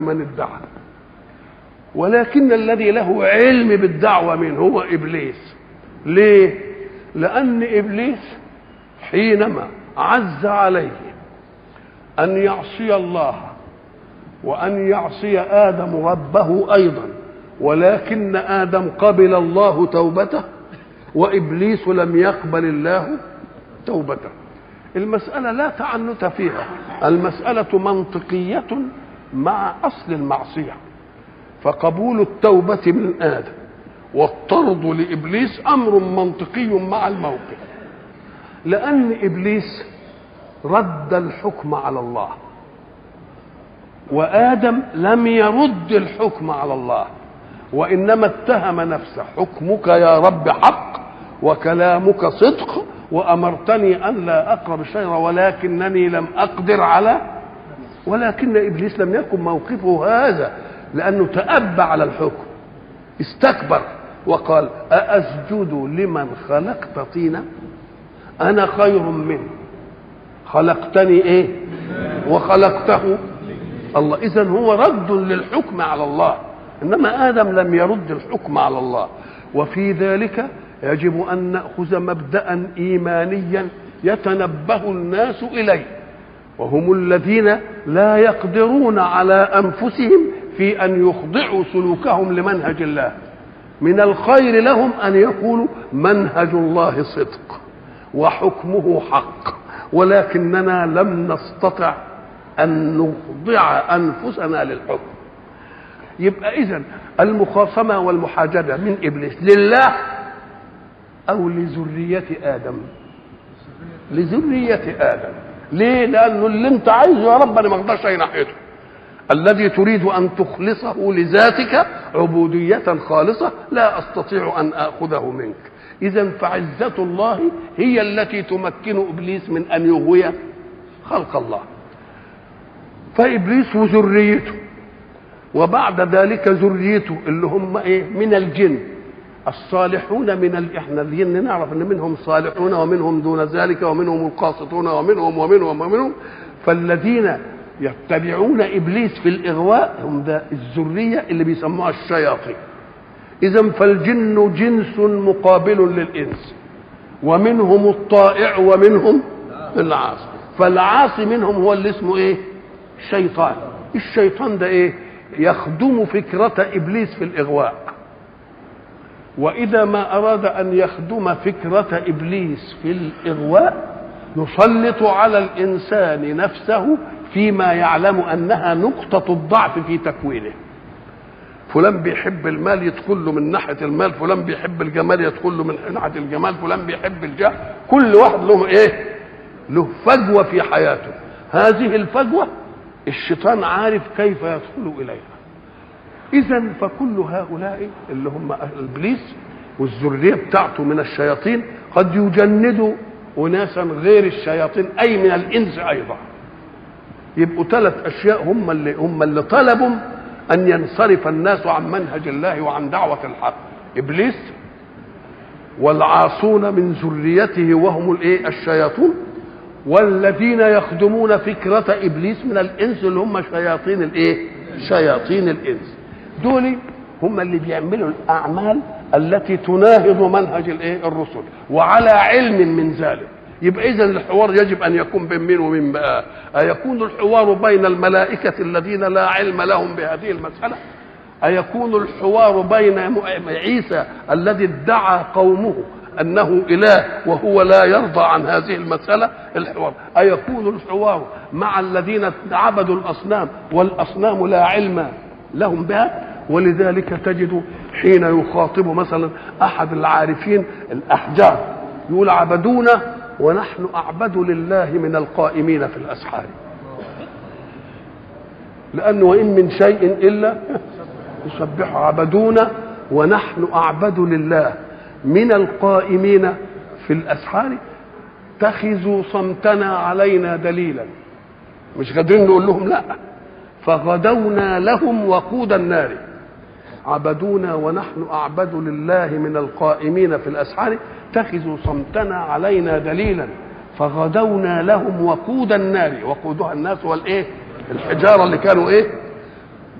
من ادعى، ولكن الذي له علم بالدعوة من هو إبليس. ليه؟ لأن إبليس حينما عز عليه أن يعصي الله وأن يعصي آدم ربه أيضا، ولكن آدم قبل الله توبته وإبليس لم يقبل الله توبته. المسألة لا تعنت فيها، المسألة منطقية مع أصل المعصية. فقبول التوبة من آدم والطرد لإبليس أمر منطقي مع الموقف، لأن إبليس رد الحكم على الله وآدم لم يرد الحكم على الله، وإنما اتهم نفسه: حكمك يا رب حق وكلامك صدق وأمرتني أن لا أقرب الشجرة ولكنني لم أقدر على. ولكن إبليس لم يكن موقفه هذا، لأنه تأبى على الحكم، استكبر وقال: أأسجد لمن خلقت طينا؟ أنا خير منه، خلقتني إيه وخلقته الله. إذن هو رد للحكم على الله، إنما آدم لم يرد الحكم على الله. وفي ذلك يجب أن نأخذ مبدأ إيمانيا يتنبه الناس إليه، وهم الذين لا يقدرون على أنفسهم في أن يخضعوا سلوكهم لمنهج الله. من الخير لهم أن يقولوا: منهج الله صدق وحكمه حق، ولكننا لم نستطع أن نخضع أنفسنا للحكم. يبقى إذن المخاصمة والمحاججة من إبليس لله أو لذرية آدم؟ لذرية آدم. ليه؟ لأنه اللي أنت عايزه يا رب أنا ما أقدرش أي ناحيته. الذي تريد أن تخلصه لذاتك عبودية خالصة لا أستطيع أن آخذه منك. إذن فعزة الله هي التي تمكن إبليس من أن يغوي خلق الله. فإبليس وذريته، وبعد ذلك ذريته اللي هم إيه؟ من الجن الصالحون من احنا الجن نعرف ان منهم صالحون ومنهم دون ذلك ومنهم القاسطون ومنهم. فالذين يتبعون ابليس في الاغواء هم ده الذريه اللي بيسموها الشياطين. اذا فالجن جنس مقابل للانس، ومنهم الطائع ومنهم العاصي. فالعاصي منهم هو اللي اسمه ايه؟ شيطان. الشيطان ده ايه؟ يخدم فكره ابليس في الاغواء، وإذا ما أراد أن يخدم فكرة إبليس في الإغواء يسلط على الإنسان نفسه فيما يعلم أنها نقطة الضعف في تكوينه. فلان بيحب المال يدخل له من ناحية المال، فلان بيحب الجمال يدخل له من ناحية الجمال، فلان بيحب الجاه. كل واحد له إيه؟ له فجوة في حياته. هذه الفجوة الشيطان عارف كيف يدخل إليها. إذن فكل هؤلاء اللي هم إبليس والذرية بتاعته من الشياطين قد يجندوا أناسا غير الشياطين أي من الإنس أيضا. يبقوا ثلاث أشياء هم اللي طلبوا أن ينصرف الناس عن منهج الله وعن دعوة الحق: إبليس والعاصون من ذريته وهم الإيه؟ الشياطين، والذين يخدمون فكرة إبليس من الإنس اللي هم شياطين الإيه؟ شياطين الإنس. دول هم اللي بيعملوا الأعمال التي تناهض منهج الإيه؟ الرسل، وعلى علم من ذلك. يبقى إذن الحوار يجب أن يكون بين مين ومين بقى؟ أيكون الحوار بين الملائكة الذين لا علم لهم بهذه المسألة؟ أيكون الحوار بين عيسى الذي ادعى قومه أنه إله وهو لا يرضى عن هذه المسألة؟ الحوار. أيكون الحوار مع الذين عبدوا الأصنام والأصنام لا علم لهم بها؟ ولذلك تجد حين يخاطب مثلا أحد العارفين الأحجار يقول: عبدونا ونحن أعبد لله من القائمين في الأسحار. لأنه وإن من شيء إلا يسبح. عبدونا ونحن أعبد لله من القائمين في الأسحار اتخذوا صمتنا علينا دليلا. مش قادرين نقول لهم لا، فغدونا لهم وقود النار. عبدونا ونحن أعبد لله من القائمين في الأسحار اتخذوا صمتنا علينا دليلا فغدونا لهم وقود النار. وقودها الناس والإيه؟ الحجارة اللي كانوا إيه؟